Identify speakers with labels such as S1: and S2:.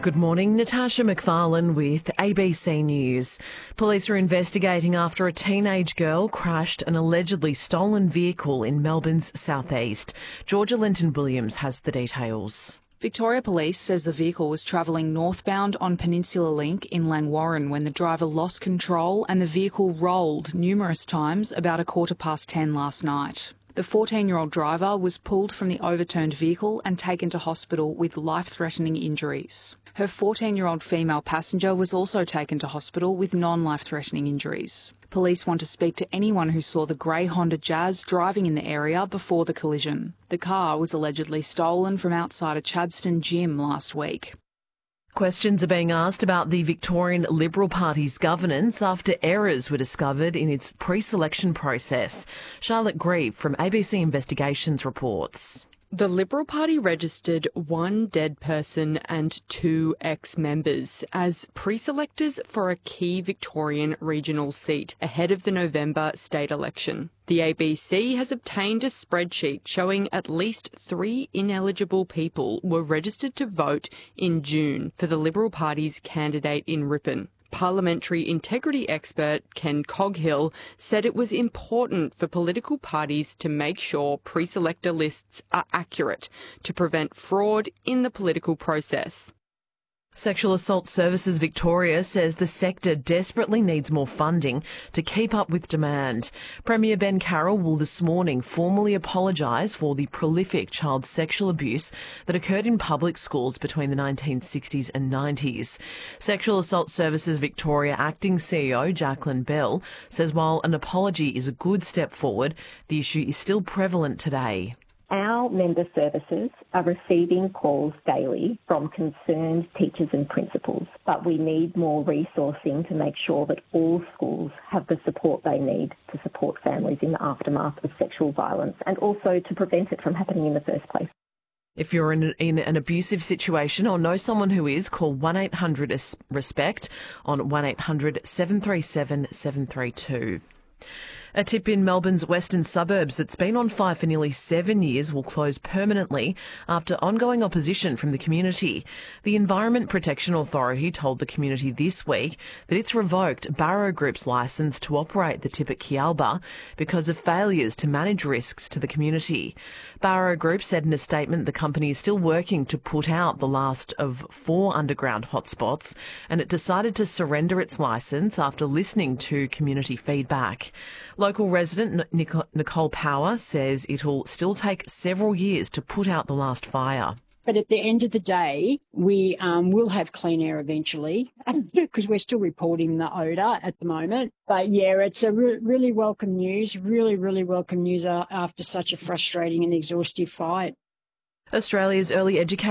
S1: Good morning, Natasha McFarlane with ABC News. Police are investigating after a teenage girl crashed an allegedly stolen vehicle in Melbourne's southeast. Georgia Linton-Williams has the details.
S2: Victoria Police says the vehicle was travelling northbound on Peninsula Link in Langwarrin when the driver lost control and the vehicle rolled numerous times about 10:15 last night. The 14-year-old driver was pulled from the overturned vehicle and taken to hospital with life-threatening injuries. Her 14-year-old female passenger was also taken to hospital with non-life-threatening injuries. Police want to speak to anyone who saw the grey Honda Jazz driving in the area before the collision. The car was allegedly stolen from outside a Chadstone gym last week.
S1: Questions are being asked about the Victorian Liberal Party's governance after errors were discovered in its pre-selection process. Charlotte Grieve from ABC Investigations reports.
S3: The Liberal Party registered one dead person and 2 ex-members as pre-selectors for a key Victorian regional seat ahead of the November state election. The ABC has obtained a spreadsheet showing at least 3 ineligible people were registered to vote in June for the Liberal Party's candidate in Ripon. Parliamentary integrity expert Ken Coghill said it was important for political parties to make sure pre-selector lists are accurate to prevent fraud in the political process.
S1: Sexual Assault Services Victoria says the sector desperately needs more funding to keep up with demand. Premier Ben Carroll will this morning formally apologise for the prolific child sexual abuse that occurred in public schools between the 1960s and 90s. Sexual Assault Services Victoria Acting CEO Jacqueline Bell says while an apology is a good step forward, the issue is still prevalent today.
S4: Our member services are receiving calls daily from concerned teachers and principals, but we need more resourcing to make sure that all schools have the support they need to support families in the aftermath of sexual violence and also to prevent it from happening in the first place.
S1: If you're in an abusive situation or know someone who is, call 1-800-RESPECT on 1-800-737-732. A tip in Melbourne's western suburbs that's been on fire for nearly 7 years will close permanently after ongoing opposition from the community. The Environment Protection Authority told the community this week that it's revoked Barrow Group's licence to operate the tip at Kialba because of failures to manage risks to the community. Barrow Group said in a statement the company is still working to put out the last of 4 underground hotspots, and it decided to surrender its licence after listening to community feedback. Local resident Nicole Power says it'll still take several years to put out the last fire.
S5: But at the end of the day, we will have clean air eventually because we're still reporting the odour at the moment. But yeah, it's a really welcome news, really welcome news after such a frustrating and exhaustive fight.
S1: Australia's early education